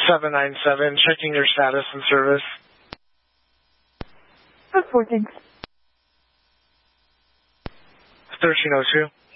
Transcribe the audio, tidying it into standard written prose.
797, checking your status and service. 4 thanks. 1302.